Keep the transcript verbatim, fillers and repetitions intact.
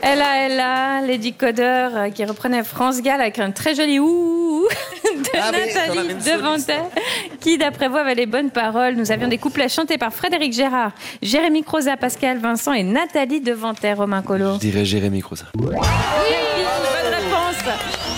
Ella, Ella, Lady Coder euh, qui reprenait France Gall avec un très joli ouh de Ah, Nathalie Devantet, qui d'après vous avait les bonnes paroles. Nous avions des couplets chantés par Frédéric Gérard, Jérémy Croza, Pascal Vincent et Nathalie Devantet. Romain Collot. Je dirais Jérémy Croza. Oui, bonne réponse.